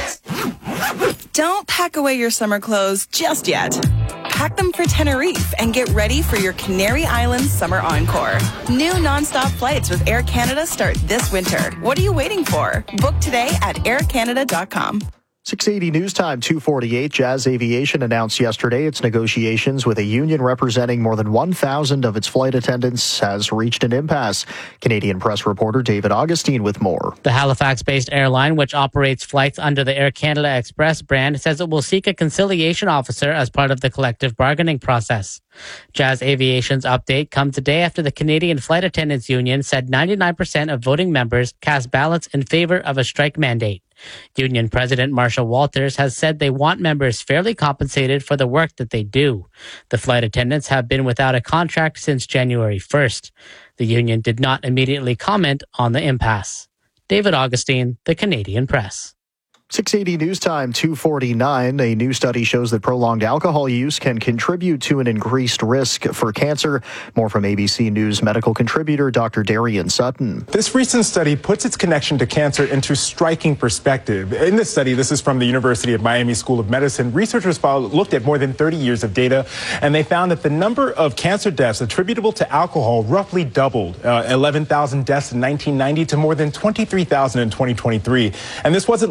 Don't pack away your summer clothes just yet. Pack them for Tenerife and get ready for your Canary Islands Summer Encore. New nonstop flights with Air Canada start this winter. What are you waiting for? Book today at air canada dot com. six eighty News Time, two forty-eight. Jazz Aviation announced yesterday its negotiations with a union representing more than one thousand of its flight attendants has reached an impasse. Canadian press reporter David Augustine with more. The Halifax-based airline, which operates flights under the Air Canada Express brand, says it will seek a conciliation officer as part of the collective bargaining process. Jazz Aviation's update comes a day after the Canadian Flight Attendants Union said ninety-nine percent of voting members cast ballots in favor of a strike mandate. Union President Marshall Walters has said they want members fairly compensated for the work that they do. The flight attendants have been without a contract since January first. The union did not immediately comment on the impasse. David Augustine, The Canadian Press. six eighty News Time, two forty-nine. A new study shows that prolonged alcohol use can contribute to an increased risk for cancer. More from A B C News medical contributor Doctor Darian Sutton. This recent study puts its connection to cancer into striking perspective. In this study, this is from the University of Miami School of Medicine, researchers looked at more than thirty years of data, and they found that the number of cancer deaths attributable to alcohol roughly doubled, uh, eleven thousand deaths in nineteen ninety to more than twenty-three thousand in twenty twenty-three. And this wasn't limited to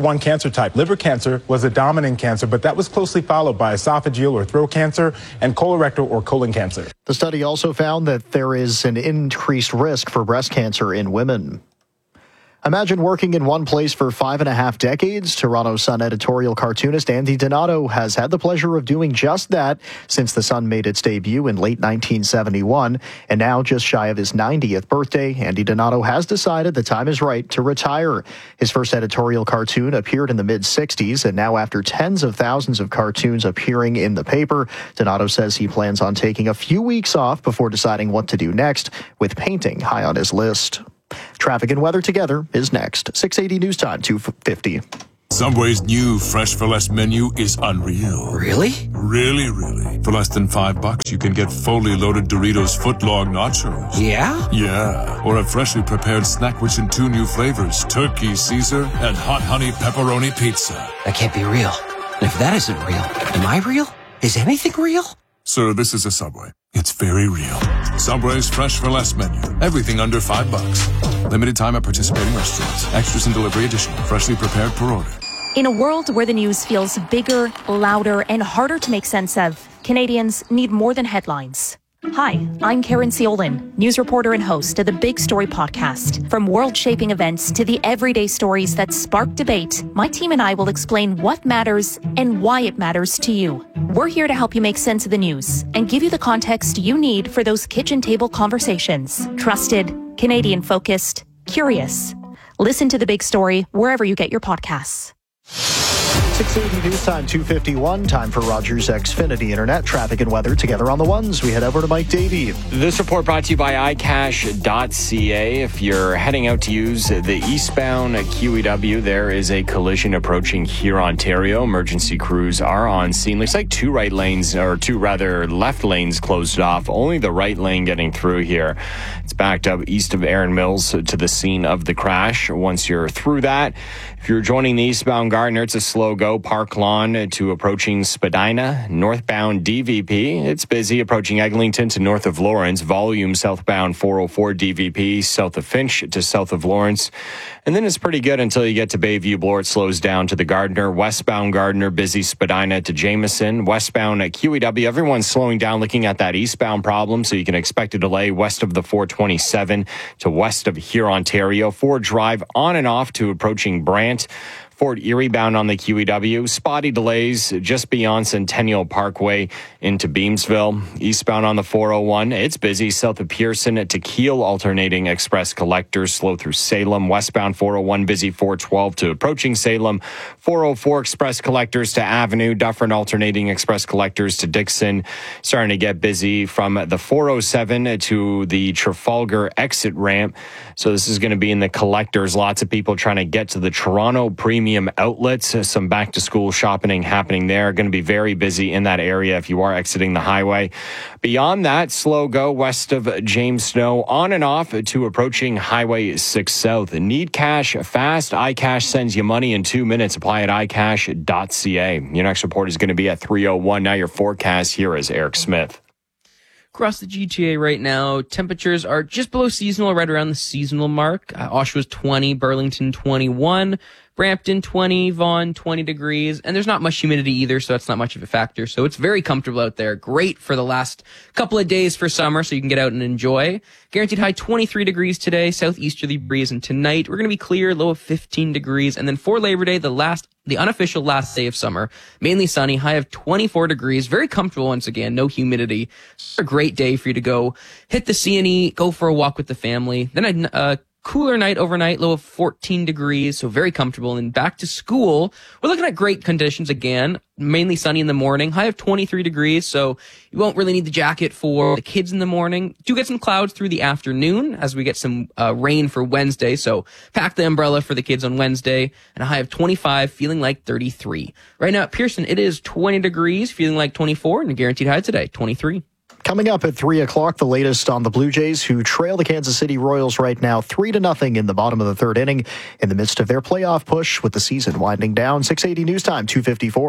one cancer type. Liver cancer was a dominant cancer, but that was closely followed by esophageal or throat cancer and colorectal or colon cancer. The study also found that there is an increased risk for breast cancer in women. Imagine working in one place for five and a half decades. Toronto Sun editorial cartoonist Andy Donato has had the pleasure of doing just that since the Sun made its debut in late nineteen seventy-one. And now, just shy of his ninetieth birthday, Andy Donato has decided the time is right to retire. His first editorial cartoon appeared in the mid-sixties, and now after tens of thousands of cartoons appearing in the paper, Donato says he plans on taking a few weeks off before deciding what to do next, with painting high on his list. Traffic and weather together is next. six eighty News Time, two fifty. Subway's new Fresh for Less menu is unreal. Really? Really, really. For less than five bucks, you can get fully loaded Doritos footlong nachos. Yeah? Yeah. Or a freshly prepared snack rich in two new flavors, turkey Caesar and hot honey pepperoni pizza. That can't be real. And if that isn't real, am I real? Is anything real? Sir, this is a Subway. It's very real. Subway's Fresh for Less menu. Everything under five bucks. Limited time at participating restaurants. Extras and delivery additional. Freshly prepared per order. In a world where the news feels bigger, louder, and harder to make sense of, Canadians need more than headlines. Hi, I'm Karen Seolin, news reporter and host of the Big Story podcast. From world-shaping events to the everyday stories that spark debate, my team and I will explain what matters and why it matters to you. We're here to help you make sense of the news and give you the context you need for those kitchen table conversations. Trusted, Canadian-focused, curious. Listen to The Big Story wherever you get your podcasts. six eighty News Time, two fifty-one. Time for Rogers Xfinity Internet. Traffic and weather together on the ones. We head over to Mike Davey. This report brought to you by i cash dot c a. If you're heading out to use the eastbound Q E W, there is a collision approaching here, Ontario. Emergency crews are on scene. Looks like two right lanes, or two rather left lanes closed off. Only the right lane getting through here. It's backed up east of Erin Mills to the scene of the crash. Once you're through that, if you're joining the eastbound Gardiner, it's a slow go. Park Lawn to approaching Spadina. Northbound D V P, it's busy approaching Eglinton to north of Lawrence. Volume southbound four oh four D V P, south of Finch to south of Lawrence. And then it's pretty good until you get to Bayview Bloor. It slows down to the Gardiner. Westbound Gardiner, busy Spadina to Jameson. Westbound at Q E W, everyone's slowing down looking at that eastbound problem, so you can expect a delay west of the four twenty-seven to west of here, Ontario. Ford Drive on and off to approaching Brant. Fort Erie bound on the Q E W. Spotty delays just beyond Centennial Parkway into Beamsville. Eastbound on the four oh one. It's busy south of Pearson to Kiel, alternating express collectors slow through Salem. Westbound four oh one busy four twelve to approaching Salem. four oh four express collectors to Avenue. Dufferin alternating express collectors to Dixon. Starting to get busy from the four oh seven to the Trafalgar exit ramp. So this is going to be in the collectors. Lots of people trying to get to the Toronto Premium outlets. Some back to school shopping happening there. Going to be very busy in that area if you are exiting the highway. Beyond that, slow go west of James Snow on and off to approaching Highway six South. Need cash fast? iCash sends you money in two minutes. Apply at i cash dot c a. Your next report is going to be at three oh one. Now your forecast, here is Eric Smith. Across the G T A right now, temperatures are just below seasonal, right around the seasonal mark. Uh, Oshawa's twenty, Burlington twenty-one, Brampton twenty, Vaughan twenty degrees, and there's not much humidity either, so that's not much of a factor. So it's very comfortable out there. Great for the last couple of days for summer, so you can get out and enjoy. Guaranteed high twenty-three degrees today, southeasterly breeze, and tonight we're going to be clear, low of fifteen degrees. And then for Labor Day, the last, the unofficial last day of summer, mainly sunny, high of twenty-four degrees, very comfortable once again, no humidity. It's a great day for you to go hit the C and E, go for a walk with the family. Then I'd, uh, cooler night overnight, low of fourteen degrees, so very comfortable. And back to school, we're looking at great conditions again, mainly sunny in the morning, high of twenty-three degrees, so you won't really need the jacket for the kids in the morning. Do get some clouds through the afternoon as we get some uh, rain for Wednesday, so pack the umbrella for the kids on Wednesday, and a high of twenty-five, feeling like thirty-three. Right now at Pearson, it is twenty degrees, feeling like twenty-four, and a guaranteed high today, twenty-three. Coming up at three o'clock, the latest on the Blue Jays, who trail the Kansas City Royals right now three to nothing in the bottom of the third inning in the midst of their playoff push with the season winding down. six eighty News Time, two fifty-four.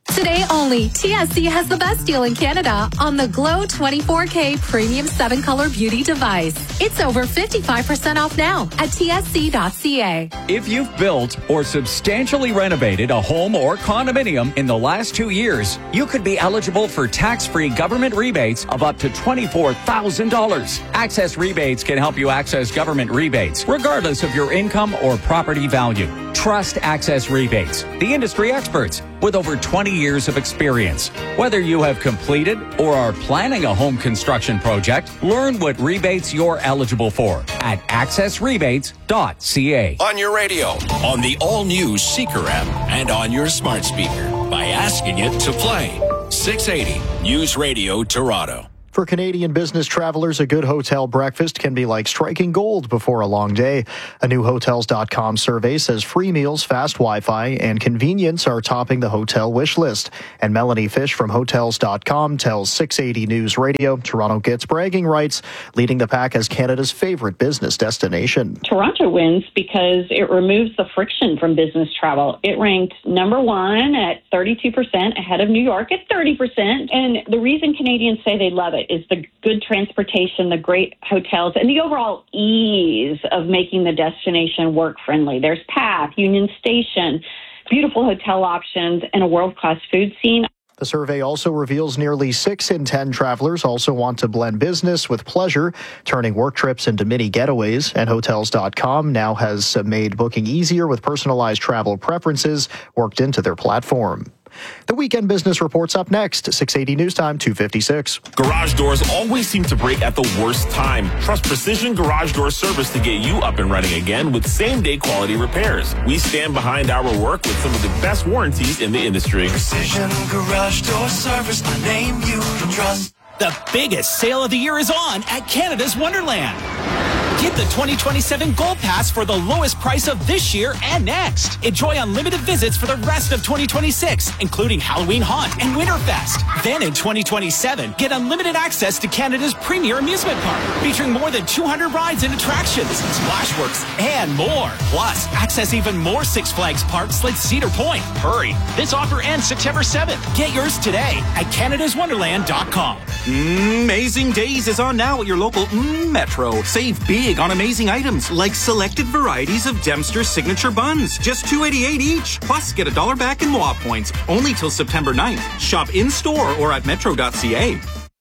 Today only, T S C has the best deal in Canada on the Glow twenty-four K Premium seven color Beauty device. It's over fifty-five percent off now at T S C dot C A. If you've built or substantially renovated a home or condominium in the last two years, you could be eligible for tax-free government rebates of up to twenty-four thousand dollars. Access Rebates can help you access government rebates, regardless of your income or property value. Trust Access Rebates, the industry experts with over twenty years of experience. Whether you have completed or are planning a home construction project, learn what rebates you're eligible for at access rebates dot C A. On your radio, on the all-new Seeker app, and on your smart speaker by asking it to play. six eighty News Radio Toronto. For Canadian business travelers, a good hotel breakfast can be like striking gold before a long day. A new Hotels dot com survey says free meals, fast Wi-Fi, and convenience are topping the hotel wish list. And Melanie Fish from Hotels dot com tells six eighty News Radio Toronto gets bragging rights, leading the pack as Canada's favorite business destination. Toronto wins because it removes the friction from business travel. It ranked number one at thirty-two percent, ahead of New York at thirty percent. And the reason Canadians say they love it is the good transportation, the great hotels, and the overall ease of making the destination work-friendly. There's Path, Union Station, beautiful hotel options, and a world-class food scene. The survey also reveals nearly six in ten travelers also want to blend business with pleasure, turning work trips into mini getaways. And Hotels dot com now has made booking easier with personalized travel preferences worked into their platform. The Weekend Business Report's up next. six eighty News Time, two fifty-six. Garage doors always seem to break at the worst time. Trust Precision Garage Door Service to get you up and running again with same-day quality repairs. We stand behind our work with some of the best warranties in the industry. Precision Garage Door Service, the name you can trust. The biggest sale of the year is on at Canada's Wonderland. Get the twenty twenty-seven Gold Pass for the lowest price of this year and next. Enjoy unlimited visits for the rest of twenty twenty-six, including Halloween Haunt and Winterfest. Then in twenty twenty-seven, get unlimited access to Canada's premier amusement park, featuring more than two hundred rides and attractions, Splashworks, and more. Plus, access even more Six Flags parks like Cedar Point. Hurry, this offer ends September seventh. Get yours today at canada's wonderland dot com. Amazing Days is on now at your local mm, Metro. Save big on amazing items like selected varieties of Dempster's signature buns. Just two eighty-eight each. Plus, get a dollar back in M O A points. Only till September ninth. Shop in-store or at metro dot C A.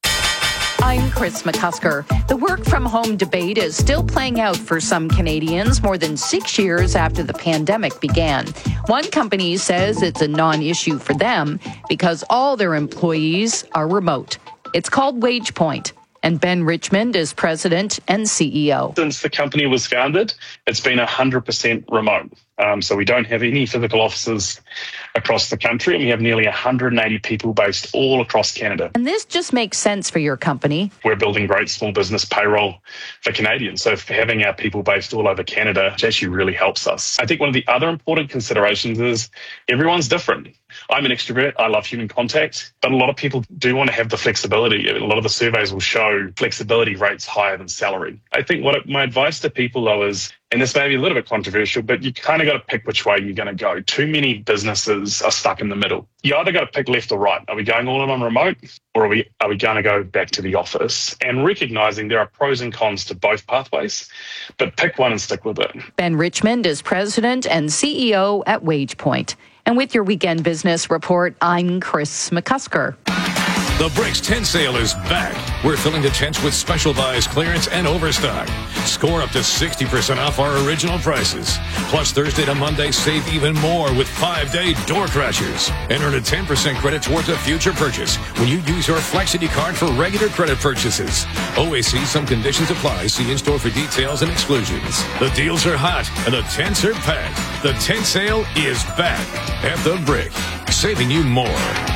I'm Chris McCusker. The work-from-home debate is still playing out for some Canadians more than six years after the pandemic began. One company says it's a non-issue for them because all their employees are remote. It's called WagePoint, and Ben Richmond is president and C E O. Since the company was founded, it's been one hundred percent remote. Um, so we don't have any physical offices across the country, and we have nearly one hundred eighty people based all across Canada. And this just makes sense for your company. We're building great small business payroll for Canadians. So for having our people based all over Canada, it actually really helps us. I think one of the other important considerations is everyone's different. I'm an extrovert. I love human contact, but a lot of people do want to have the flexibility. A lot of the surveys will show flexibility rates higher than salary. I think what my advice to people, though, is, and this may be a little bit controversial, but you kind of got to pick which way you're going to go. Too many businesses are stuck in the middle. You either got to pick left or right. Are we going all in on remote, or are we are we going to go back to the office? And recognizing there are pros and cons to both pathways, but pick one and stick with it. Ben Richmond is president and C E O at WagePoint. And with your Weekend Business Report, I'm Chris McCusker. The Bricks tent sale is back. We're filling the tents with special buys, clearance, and overstock. Score up to sixty percent off our original prices. Plus, Thursday to Monday, save even more with five-day door crashers. And earn a ten percent credit towards a future purchase when you use your Flexity card for regular credit purchases. Always see some conditions apply. See in-store for details and exclusions. The deals are hot, and the tents are packed. The tent sale is back at The Brick, saving you more.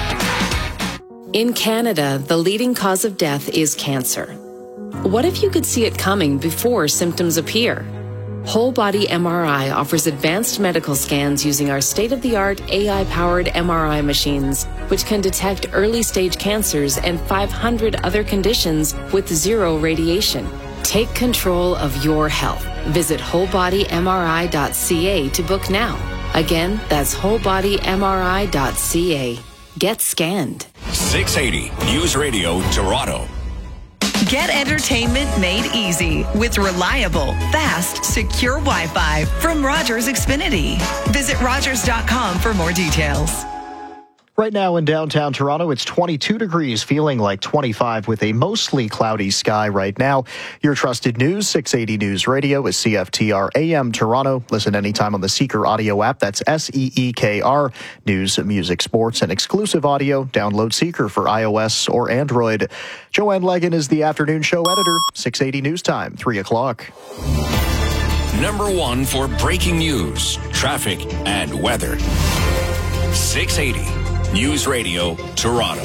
In Canada, the leading cause of death is cancer. What if you could see it coming before symptoms appear? Whole Body M R I offers advanced medical scans using our state-of-the-art A I-powered M R I machines, which can detect early-stage cancers and five hundred other conditions with zero radiation. Take control of your health. Visit whole body M R I dot C A to book now. Again, that's whole body M R I dot C A. get scanned. six eighty News Radio Toronto. Get entertainment made easy with reliable, fast, secure Wi-Fi from Rogers Xfinity. Visit Rogers dot com for more details. Right now in downtown Toronto, it's twenty-two degrees, feeling like twenty-five with a mostly cloudy sky right now. Your trusted news, six eighty News Radio is C F T R A M Toronto. Listen anytime on the Seeker audio app. That's S E E K R. News, music, sports, and exclusive audio. Download Seeker for iOS or Android. Joanne Legan is the afternoon show editor. six eighty News Time, three o'clock. Number one for breaking news, traffic, and weather. six eighty News Radio Toronto.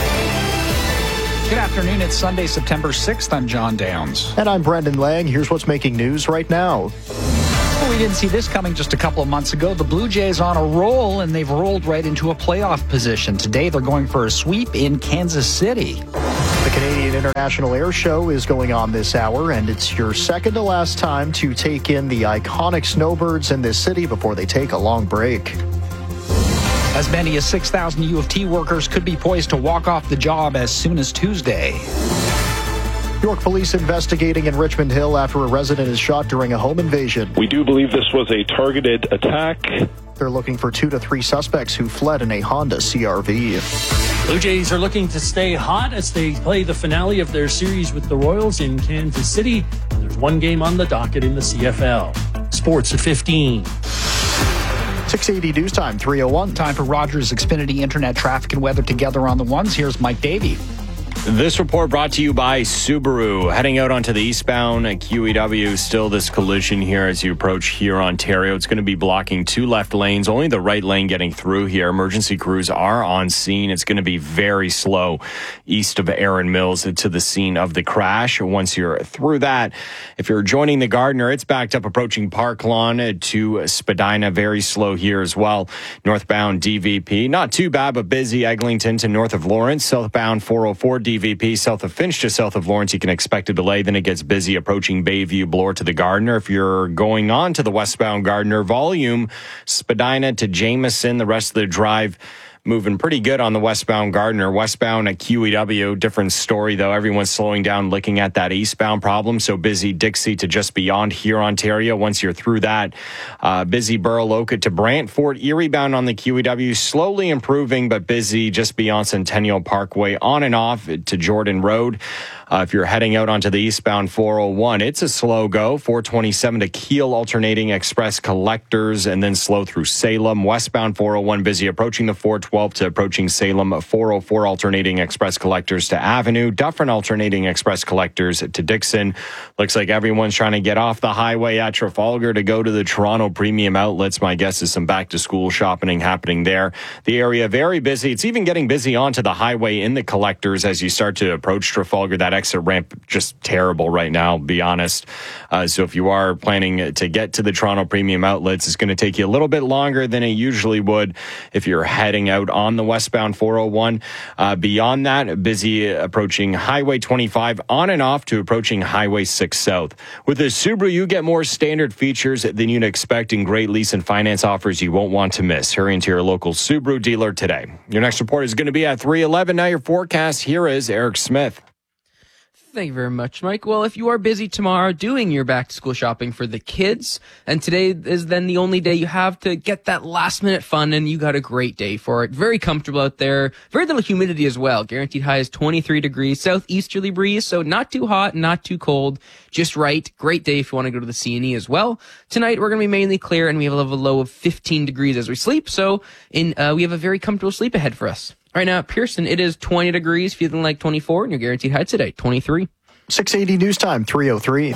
Good afternoon. It's Sunday, September sixth. I'm John Downs. And I'm Brendan Lang. Here's what's making news right now. Well, we didn't see this coming just a couple of months ago. The Blue Jays on a roll, and they've rolled right into a playoff position. Today, they're going for a sweep in Kansas City. The Canadian International Air Show is going on this hour, and it's your second to last time to take in the iconic snowbirds in this city before they take a long break. As many as six thousand U of T workers could be poised to walk off the job as soon as Tuesday. York police investigating in Richmond Hill after a resident is shot during a home invasion. We do believe this was a targeted attack. They're looking for two to three suspects who fled in a Honda C R V. Blue Jays are looking to stay hot as they play the finale of their series with the Royals in Kansas City. There's one game on the docket in the C F L. Sports at fifteen. six eighty News Time, three oh one. Time for Rogers Xfinity Internet traffic and weather together on the ones. Here's Mike Davey. This report brought to you by Subaru. Heading out onto the eastbound at Q E W, still this collision here as you approach here, Ontario. It's going to be blocking two left lanes, only the right lane getting through here. Emergency crews are on scene. It's going to be very slow east of Erin Mills to the scene of the crash. Once you're through that, if you're joining the Gardiner, it's backed up approaching Park Lawn to Spadina. Very slow here as well. Northbound D V P, not too bad, but busy. Eglinton to north of Lawrence. Southbound four oh four D V P south of Finch to south of Lawrence, you can expect a delay. Then it gets busy approaching Bayview, Bloor to the Gardiner. If you're going on to the westbound Gardiner, volume Spadina to Jameson, the rest of the drive moving pretty good on the westbound Gardiner. Westbound at Q E W, different story though. Everyone's slowing down looking at that eastbound problem. So busy Dixie to just beyond here, Ontario. Once you're through that, uh, busy Buraloka to Brantford. Erie bound on the Q E W, slowly improving, but busy just beyond Centennial Parkway, on and off to Jordan Road. Uh, if you're heading out onto the eastbound four oh one, it's a slow go. four twenty-seven to Kiel, alternating express collectors, and then slow through Salem. Westbound four oh one, busy approaching the four twelve to approaching Salem. four oh four, alternating express collectors to Avenue. Dufferin, alternating express collectors to Dixon. Looks like everyone's trying to get off the highway at Trafalgar to go to the Toronto Premium Outlets. My guess is some back-to-school shopping happening there. The area very busy. It's even getting busy onto the highway in the collectors as you start to approach Trafalgar. That exit ramp just terrible right now, be honest. Uh, so if you are planning to get to the Toronto Premium Outlets, it's going to take you a little bit longer than it usually would if you're heading out on the westbound four oh one. Uh, beyond that, busy approaching Highway twenty-five on and off to approaching Highway six South. With the Subaru, you get more standard features than you'd expect in great lease and finance offers you won't want to miss. Hurry into your local Subaru dealer today. Your next report is going to be at three eleven. Now your forecast, here is Eric Smith. Thank you very much, Mike. Well, if you are busy tomorrow doing your back-to-school shopping for the kids, and today is then the only day you have to get that last-minute fun, and you got a great day for it. Very comfortable out there. Very little humidity as well. Guaranteed high is twenty-three degrees. Southeasterly breeze, so not too hot, not too cold. Just right. Great day if you want to go to the C and E as well. Tonight, we're going to be mainly clear, and we have a low of fifteen degrees as we sleep, so in uh, we have a very comfortable sleep ahead for us. Right now at Pearson, it is twenty degrees, feeling like twenty-four, and your guaranteed high today, twenty-three. six eighty News Time, three oh three.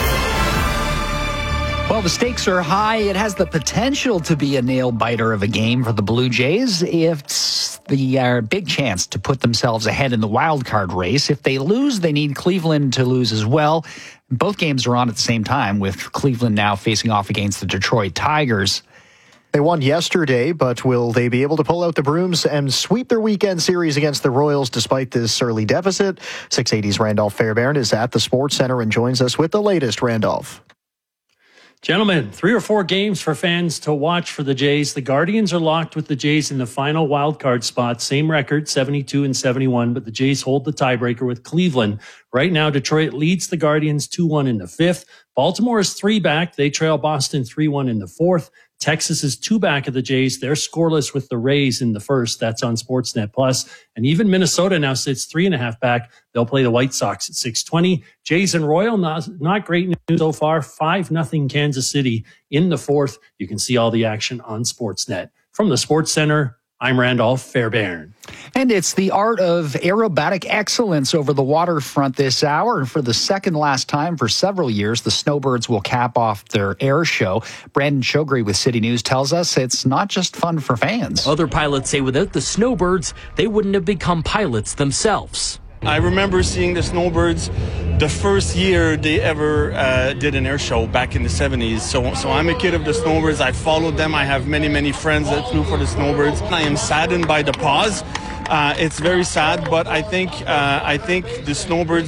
Well, the stakes are high. It has the potential to be a nail-biter of a game for the Blue Jays. It's the uh, big chance to put themselves ahead in the wild card race. If they lose, they need Cleveland to lose as well. Both games are on at the same time, with Cleveland now facing off against the Detroit Tigers. They won yesterday, but will they be able to pull out the brooms and sweep their weekend series against the Royals despite this early deficit? six eighty's Randolph Fairbairn is at the Sports Center and joins us with the latest. Randolph. Gentlemen, three or four games for fans to watch for the Jays. The Guardians are locked with the Jays in the final wild card spot. Same record, seventy-two and seventy-one, but the Jays hold the tiebreaker with Cleveland. Right now, Detroit leads the Guardians two one in the fifth. Baltimore is three back. They trail Boston three one in the fourth. Texas is two back of the Jays. They're scoreless with the Rays in the first. That's on Sportsnet Plus. And even Minnesota now sits three and a half back. They'll play the White Sox at six twenty. Jays and Royal, not, not great news so far. five nothing Kansas City in the fourth. You can see all the action on Sportsnet. From the Sports Center, I'm Randolph Fairbairn. And it's the art of aerobatic excellence over the waterfront this hour. And for the second last time for several years, the Snowbirds will cap off their air show. Brandon Shogri with City News tells us it's not just fun for fans. Other pilots say without the Snowbirds, they wouldn't have become pilots themselves. I remember seeing the Snowbirds the first year they ever uh, did an air show back in the seventies. So, so I'm a kid of the Snowbirds. I followed them. I have many, many friends that flew for the Snowbirds. I am saddened by the pause. Uh, it's very sad, but I think uh, I think the Snowbirds